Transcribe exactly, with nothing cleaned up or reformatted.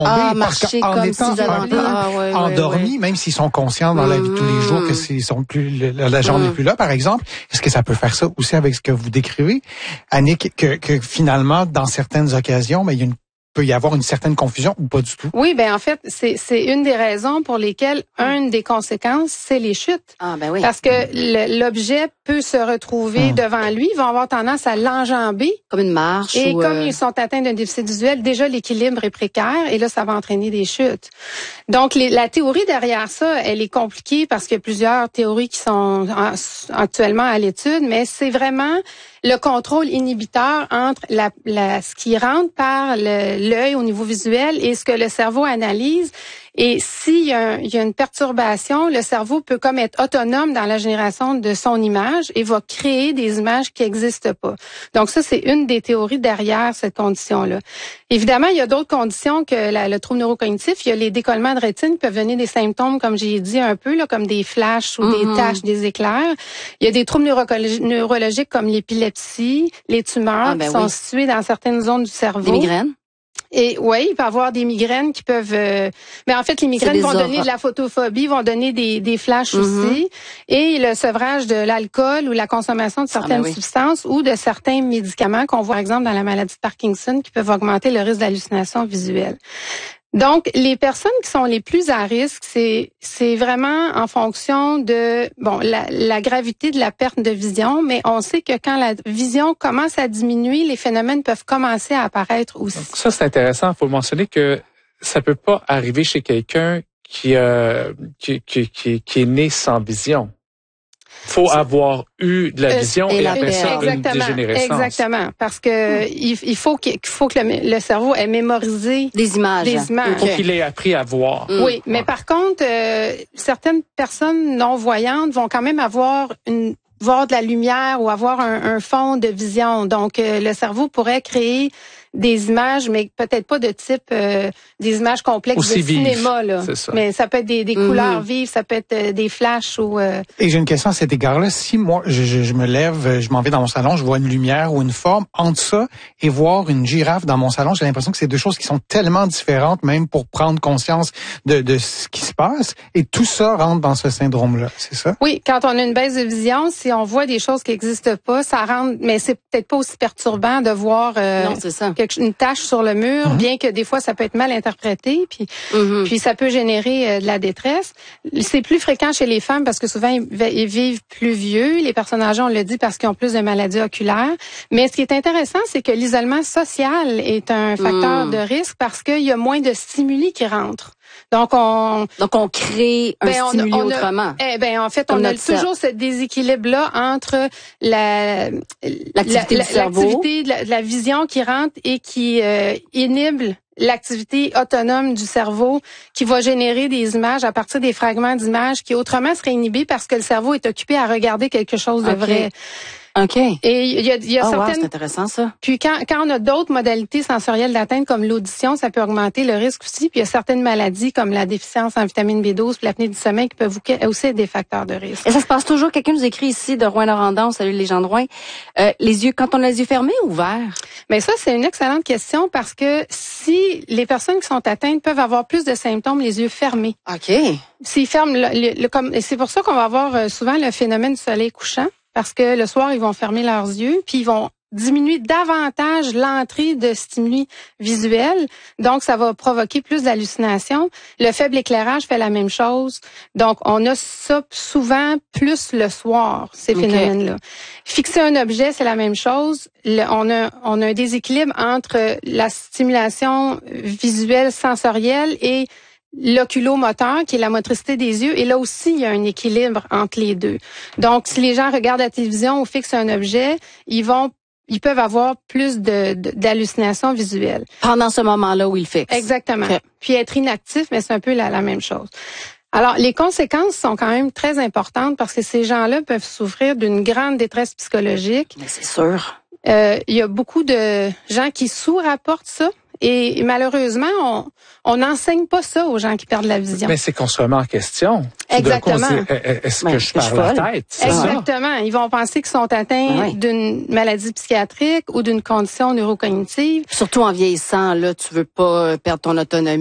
Ah, marcher parce comme étant s'ils avaient ah, ouais, endormis, ouais, ouais. Même s'ils sont conscients dans mmh. la vie de tous les jours que s'ils sont plus, la, la jambe n'est mmh. plus là, par exemple, est-ce que ça peut faire ça aussi avec ce que vous décrivez, Annick, que, que finalement, dans certaines occasions, mais il y a une peut y avoir une certaine confusion ou pas du tout? Oui, ben en fait, c'est c'est une des raisons pour lesquelles une des conséquences, c'est les chutes. Ah ben oui. Parce que le, l'objet peut se retrouver mmh. devant lui, ils vont avoir tendance à l'enjamber. Comme une marche. Et ou comme euh... ils sont atteints d'un déficit visuel, déjà l'équilibre est précaire et là, ça va entraîner des chutes. Donc, les, la théorie derrière ça, elle est compliquée parce qu'il y a plusieurs théories qui sont en, actuellement à l'étude, mais c'est vraiment le contrôle inhibiteur entre la, la, ce qui rentre par le, l'œil au niveau visuel et ce que le cerveau analyse. Et s'il y a, un, il y a une perturbation, le cerveau peut comme être autonome dans la génération de son image et va créer des images qui n'existent pas. Donc ça, c'est une des théories derrière cette condition-là. Évidemment, il y a d'autres conditions que la, le trouble neurocognitif. Il y a les décollements de rétine qui peuvent venir des symptômes, comme j'ai dit un peu, là, comme des flashs ou mm-hmm. des taches, des éclairs. Il y a des troubles neurologiques, neurologiques comme l'épilepsie, les tumeurs ah, ben qui sont oui. situées dans certaines zones du cerveau. Des migraines? Et oui, il peut y avoir des migraines qui peuvent... Euh, mais en fait, les migraines vont aura. donner de la photophobie, vont donner des, des flashs mm-hmm. aussi. Et le sevrage de l'alcool ou la consommation de certaines ah ben oui. substances ou de certains médicaments qu'on voit, par exemple, dans la maladie de Parkinson, qui peuvent augmenter le risque d'hallucination visuelle. Donc, les personnes qui sont les plus à risque, c'est c'est vraiment en fonction de bon la, la gravité de la perte de vision, mais on sait que quand la vision commence à diminuer, les phénomènes peuvent commencer à apparaître aussi. Donc ça, c'est intéressant. Il faut mentionner que ça peut pas arriver chez quelqu'un qui, euh, qui, qui, qui, qui est né sans vision. Faut c'est... avoir eu de la vision euh, et, et la, après ça une dégénérescence. Exactement, parce que hmm. il, il faut qu'il faut que le, le cerveau ait mémorisé des images. Des images. Il faut qu'il ait appris à voir. Hmm. Oui, mais ouais. par contre, euh, certaines personnes non voyantes vont quand même avoir une voir de la lumière ou avoir un, un fond de vision. Donc, euh, le cerveau pourrait créer des images, mais peut-être pas de type euh, des images complexes aussi de cinéma, vives, là. Ça. Mais ça peut être des, des mm-hmm. couleurs vives, ça peut être euh, des flashs ou. Euh... Et j'ai une question à cet égard-là. Si moi, je, je, je me lève, je m'en vais dans mon salon, je vois une lumière ou une forme entre ça et voir une girafe dans mon salon, j'ai l'impression que c'est deux choses qui sont tellement différentes, même pour prendre conscience de, de ce qui se passe. Et tout ça rentre dans ce syndrome-là, c'est ça? Oui, quand on a une baisse de vision, si on voit des choses qui n'existent pas, ça rentre. Mais c'est peut-être pas aussi perturbant de voir. Euh, non, c'est ça. une tache sur le mur, mm-hmm. bien que des fois ça peut être mal interprété, puis mm-hmm. puis ça peut générer euh, de la détresse. C'est plus fréquent chez les femmes parce que souvent ils, ils vivent plus vieux. Les personnes âgées, on le dit, parce qu'ils ont plus de maladies oculaires. Mais ce qui est intéressant, c'est que l'isolement social est un facteur mm. de risque parce qu'il y a moins de stimuli qui rentrent. Donc on donc on crée un ben stimuli on a, autrement. Eh ben en fait on a toujours ce déséquilibre là entre la l'activité la, du cerveau, l'activité de la, de la vision qui rentre et qui euh, inhibe l'activité autonome du cerveau qui va générer des images à partir des fragments d'images qui autrement seraient inhibés parce que le cerveau est occupé à regarder quelque chose de okay. vrai. OK. Et il y a, il y a oh, certaines... wow, c'est intéressant, ça. Puis quand, quand on a d'autres modalités sensorielles d'atteinte, comme l'audition, ça peut augmenter le risque aussi. Puis il y a certaines maladies, comme la déficience en vitamine B douze, puis l'apnée du sommeil, qui peuvent aussi être des facteurs de risque. Et ça se passe toujours, quelqu'un nous écrit ici de Rouyn-Noranda, salut les gens de Rouyn, euh, les yeux, quand on a les yeux fermés ou ouverts? Mais ça, c'est une excellente question parce que si les personnes qui sont atteintes peuvent avoir plus de symptômes les yeux fermés. OK. S'ils ferment, le, le, le, comme, et c'est pour ça qu'on va avoir souvent le phénomène du soleil couchant. Parce que le soir, ils vont fermer leurs yeux, puis ils vont diminuer davantage l'entrée de stimuli visuels. Donc, ça va provoquer plus d'hallucinations. Le faible éclairage fait la même chose. Donc, on a ça souvent plus le soir, ces okay. phénomènes-là. Fixer un objet, c'est la même chose. Le, on a, on a un déséquilibre entre la stimulation visuelle sensorielle et l'oculomoteur, qui est la motricité des yeux, et là aussi, il y a un équilibre entre les deux. Donc, si les gens regardent la télévision ou fixent un objet, ils vont, ils peuvent avoir plus de, de d'hallucinations visuelles. Pendant ce moment-là où ils fixent. Exactement. Okay. Puis être inactif, mais c'est un peu la, la même chose. Alors, les conséquences sont quand même très importantes parce que ces gens-là peuvent souffrir d'une grande détresse psychologique. Mais c'est sûr. Euh, il y a beaucoup de gens qui sous-rapportent ça. Et malheureusement, on on n'enseigne pas ça aux gens qui perdent la vision. Mais c'est qu'on se remet en question. Exactement. Coup, dit, est-ce que ouais, je parle la tête? C'est Exactement. Ça? Ils vont penser qu'ils sont atteints ouais. d'une maladie psychiatrique ou d'une condition neurocognitive. Surtout en vieillissant, là, tu veux pas perdre ton autonomie.